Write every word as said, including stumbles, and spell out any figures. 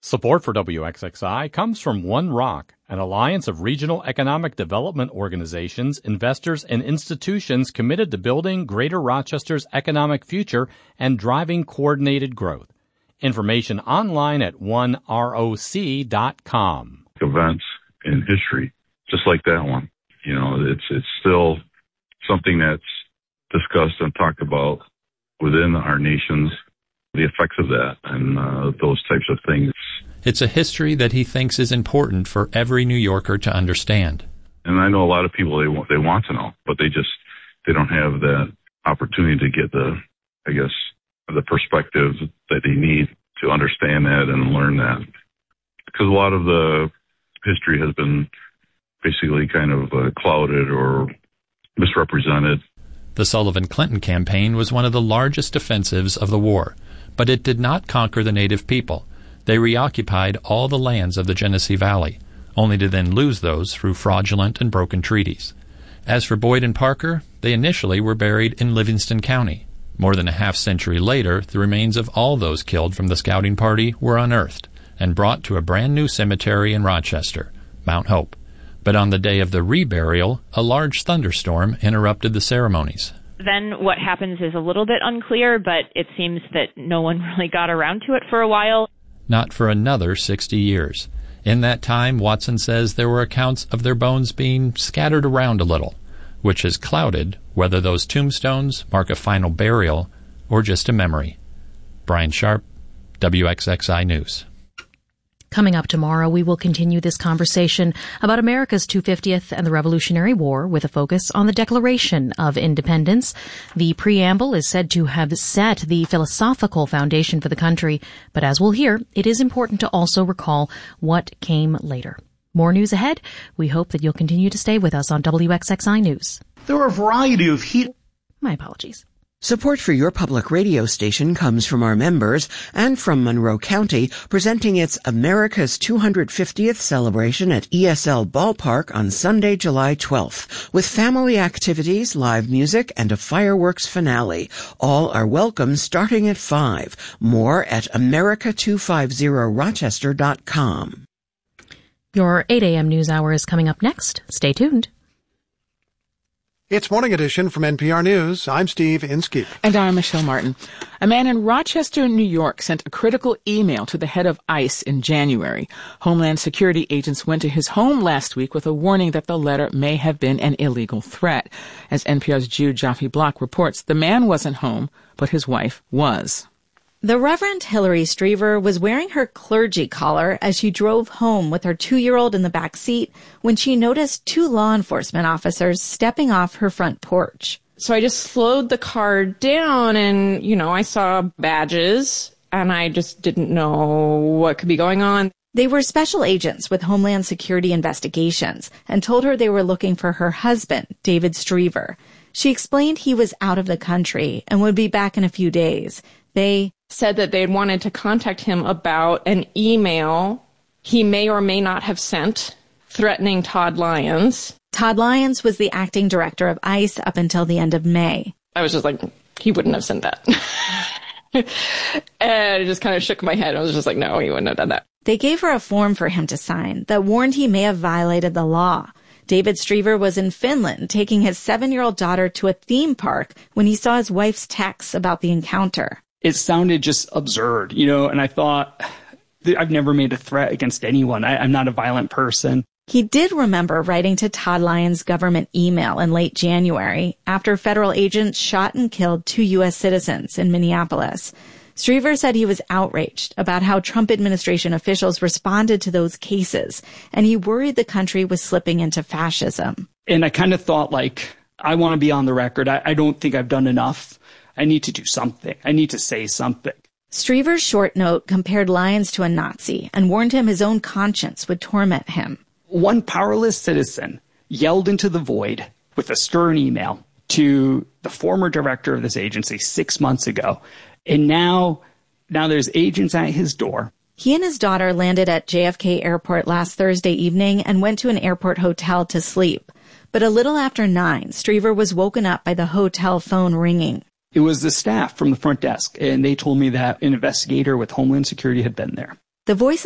Support for W X X I comes from One Rock, an alliance of regional economic development organizations, investors, and institutions committed to building Greater Rochester's economic future and driving coordinated growth. Information online at one roc dot com. Events in history, just like that one. You know, it's it's still something that's discussed and talked about within our nations, the effects of that and uh, those types of things. It's a history that he thinks is important for every New Yorker to understand. And I know a lot of people, they want, they want to know, but they just, they don't have that opportunity to get the, I guess, the perspective that they need to understand that and learn that. Because a lot of the history has been basically kind of uh, clouded or misrepresented. The Sullivan-Clinton campaign was one of the largest offensives of the war, but it did not conquer the native people. They reoccupied all the lands of the Genesee Valley, only to then lose those through fraudulent and broken treaties. As for Boyd and Parker, they initially were buried in Livingston County. More than a half century later, the remains of all those killed from the scouting party were unearthed and brought to a brand new cemetery in Rochester, Mount Hope. But on the day of the reburial, a large thunderstorm interrupted the ceremonies. Then what happens is a little bit unclear, but it seems that no one really got around to it for a while. Not for another sixty years. In that time, Watson says there were accounts of their bones being scattered around a little, which has clouded whether those tombstones mark a final burial or just a memory. Brian Sharp, W X X I News. Coming up tomorrow, we will continue this conversation about America's two hundred fiftieth and the Revolutionary War with a focus on the Declaration of Independence. The preamble is said to have set the philosophical foundation for the country, but as we'll hear, it is important to also recall what came later. More news ahead. We hope that you'll continue to stay with us on W X X I News. There are a variety of heat... My apologies. Support for your public radio station comes from our members and from Monroe County, presenting its America's two hundred fiftieth celebration at E S L Ballpark on Sunday, July twelfth, with family activities, live music, and a fireworks finale. All are welcome starting at five. More at america two fifty rochester dot com. Your eight a.m. news hour is coming up next. Stay tuned. It's Morning Edition from N P R News. I'm Steve Inskeep. And I'm Michelle Martin. A man in Rochester, New York, sent a critical email to the head of ICE in January. Homeland Security agents went to his home last week with a warning that the letter may have been an illegal threat. As N P R's Jude Jaffe-Block reports, the man wasn't home, but his wife was. The Reverend Hillary Striever was wearing her clergy collar as she drove home with her two-year-old in the back seat when she noticed two law enforcement officers stepping off her front porch. So I just slowed the car down and, you know, I saw badges and I just didn't know what could be going on. They were special agents with Homeland Security Investigations and told her they were looking for her husband, David Striever. She explained he was out of the country and would be back in a few days. They said that they'd wanted to contact him about an email he may or may not have sent threatening Todd Lyons. Todd Lyons was the acting director of ICE up until the end of May. I was just like, he wouldn't have sent that. And I just kind of shook my head. I was just like, no, he wouldn't have done that. They gave her a form for him to sign that warned he may have violated the law. David Striever was in Finland taking his seven-year-old daughter to a theme park when he saw his wife's texts about the encounter. It sounded just absurd, you know, and I thought, I've never made a threat against anyone. I, I'm not a violent person. He did remember writing to Todd Lyons' government email in late January after federal agents shot and killed two U S citizens in Minneapolis. Striever said he was outraged about how Trump administration officials responded to those cases, and he worried the country was slipping into fascism. And I kind of thought, like, I want to be on the record. I, I don't think I've done enough. I need to do something. I need to say something. Striever's short note compared Lyons to a Nazi and warned him his own conscience would torment him. One powerless citizen yelled into the void with a stern email to the former director of this agency six months ago. And now, now there's agents at his door. He and his daughter landed at J F K Airport last Thursday evening and went to an airport hotel to sleep. But a little after nine, Striever was woken up by the hotel phone ringing. It was the staff from the front desk, and they told me that an investigator with Homeland Security had been there. The voice